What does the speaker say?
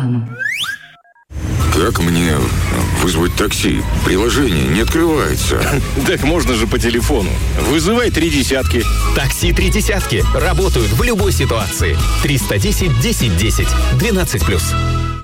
Росатом. Как мне вызвать такси? Приложение не открывается. Так можно же по телефону. Вызывай 30. Такси 30 работают в любой ситуации. 310 10 10. 12+.